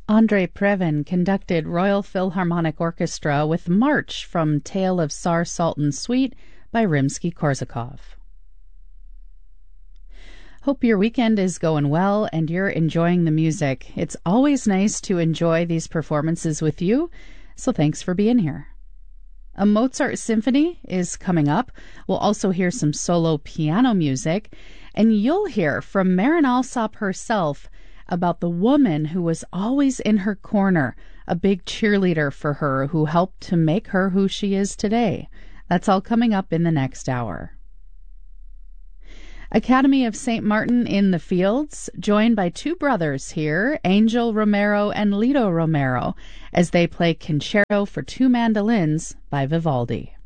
Andrei Previn conducted Royal Philharmonic Orchestra with March from Tale of Tsar Sultan Suite by Rimsky-Korsakov. Hope your weekend is going well and you're enjoying the music. It's always nice to enjoy these performances with you, so thanks for being here. A Mozart symphony is coming up. We'll also hear some solo piano music, and you'll hear from Marin Alsop herself about the woman who was always in her corner, a big cheerleader for her who helped to make her who she is today. That's all coming up in the next hour. Academy of St. Martin in the Fields, joined by two brothers here, Angel Romero and Lito Romero, as they play Concerto for Two Mandolins by Vivaldi.